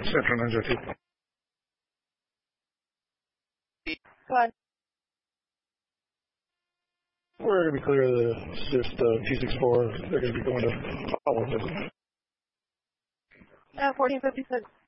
Central Ninja 2. Go ahead. We're going to be clear that it's just T64. They're going to be going to all of them. 1456.